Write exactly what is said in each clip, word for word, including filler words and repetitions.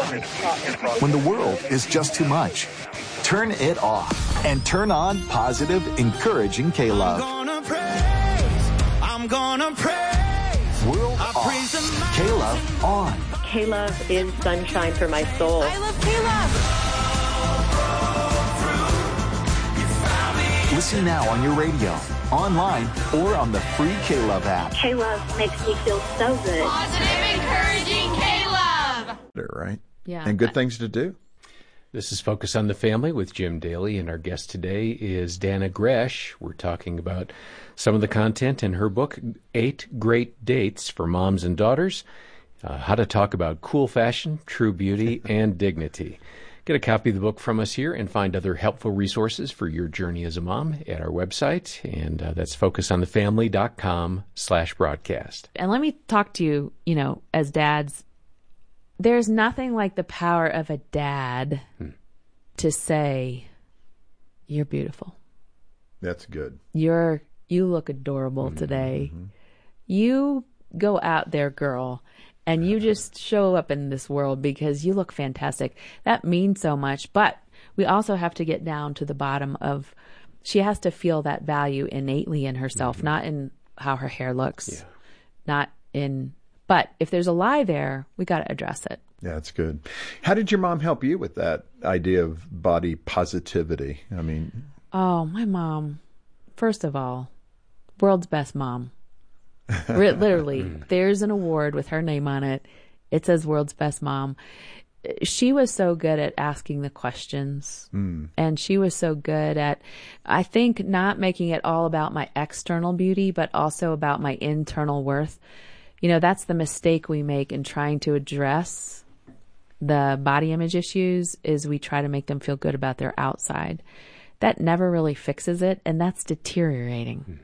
When the world is just too much, turn it off and turn on positive, encouraging K-Love. I'm gonna praise, I'm gonna praise. World off, K-Love on. K-Love is sunshine for my soul. I love K-Love. Listen now on your radio, online, or on the free K-Love app. K-Love makes me feel so good. Positive, encouraging K-Love. Right? Yeah. And good things to do. This is Focus on the Family with Jim Daly, and our guest today is Dannah Gresh. We're talking about some of the content in her book, Eight Great Dates for Moms and Daughters, uh, how to talk about cool fashion, true beauty, and dignity. Get a copy of the book from us here and find other helpful resources for your journey as a mom at our website, and uh, that's focusonthefamily.com slash broadcast. And let me talk to you, you know, as dads, there's nothing like the power of a dad hmm. to say, you're beautiful. That's good. You're, you look adorable mm-hmm. today. Mm-hmm. You go out there, girl, and you just show up in this world because you look fantastic. That means so much. But we also have to get down to the bottom of, she has to feel that value innately in herself, mm-hmm. not in how her hair looks, yeah. not in, but if there's a lie there, we got to address it. Yeah, that's good. How did your mom help you with that idea of body positivity? I mean, oh, my mom, first of all, world's best mom. Literally, there's an award with her name on it. It says world's best mom. She was so good at asking the questions, mm. and she was so good at, I think, not making it all about my external beauty, but also about my internal worth. You know, that's the mistake we make in trying to address the body image issues, is we try to make them feel good about their outside. That never really fixes it, and that's deteriorating. Mm.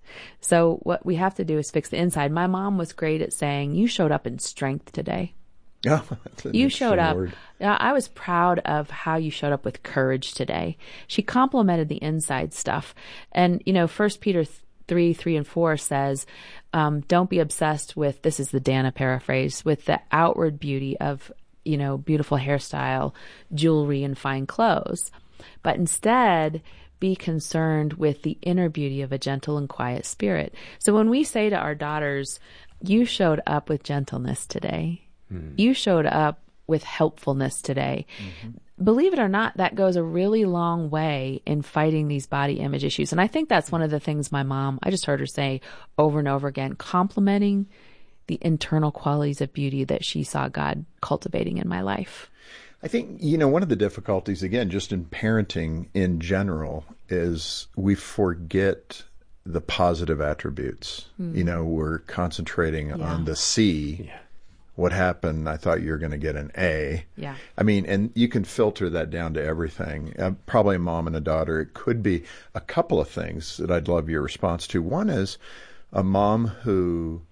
So what we have to do is fix the inside. My mom was great at saying, you showed up in strength today. Oh, you showed up. Word. I was proud of how you showed up with courage today. She complimented the inside stuff. And, you know, First Peter three, three and four says, um, don't be obsessed with, this is the Dannah paraphrase, with the outward beauty of, you know, beautiful hairstyle, jewelry, and fine clothes. But instead, be concerned with the inner beauty of a gentle and quiet spirit. So when we say to our daughters, you showed up with gentleness today, mm. you showed up with helpfulness today, mm-hmm. believe it or not, that goes a really long way in fighting these body image issues. And I think that's one of the things my mom, I just heard her say over and over again, complimenting the internal qualities of beauty that she saw God cultivating in my life. I think, you know, one of the difficulties, again, just in parenting in general, is we forget the positive attributes. Mm. You know, we're concentrating yeah. on the C. Yeah. What happened? I thought you were going to get an A. Yeah. I mean, and you can filter that down to everything. Uh, probably a mom and a daughter. It could be a couple of things that I'd love your response to. One is a mom who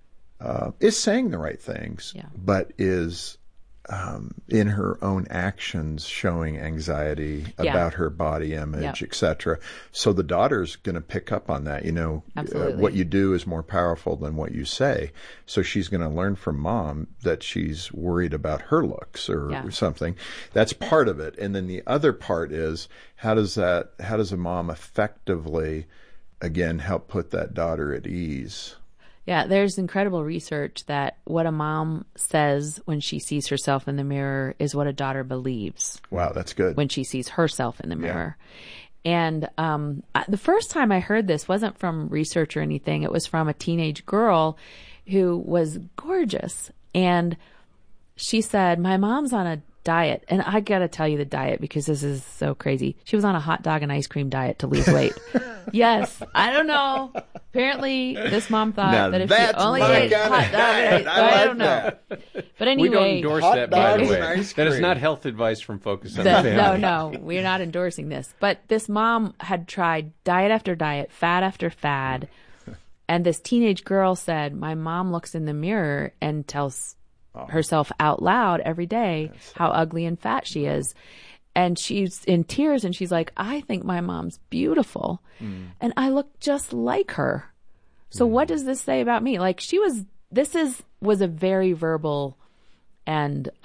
uh, is saying the right things, yeah. but is Um, in her own actions showing anxiety yeah. about her body image, yep. et cetera. So the daughter's going to pick up on that. You know, uh, what you do is more powerful than what you say. So she's going to learn from mom that she's worried about her looks or, yeah. or something. That's part of it. And then the other part is, how does that, how does a mom effectively, again, help put that daughter at ease? Yeah, there's incredible research that what a mom says when she sees herself in the mirror is what a daughter believes. Wow, that's good. When she sees herself in the mirror. Yeah. And um, I, the first time I heard this wasn't from research or anything. It was from a teenage girl who was gorgeous. And she said, my mom's on a diet. And I got to tell you the diet because this is so crazy. She was on a hot dog and ice cream diet to lose weight. Yes. I don't know. Apparently, this mom thought now that if she only ate hot dog and ice cream, I, like I don't know. But anyway. We don't endorse hot that, by the way. That is cream. not health advice from Focus on the, the Family. No, no. We're not endorsing this. But this mom had tried diet after diet, fad after fad. And this teenage girl said, my mom looks in the mirror and tells Oh. herself out loud every day That's how ugly and fat she is. And she's in tears and she's like, I think my mom's beautiful mm. and I look just like her. So mm. what does this say about me? Like she was, this is, was a very verbal and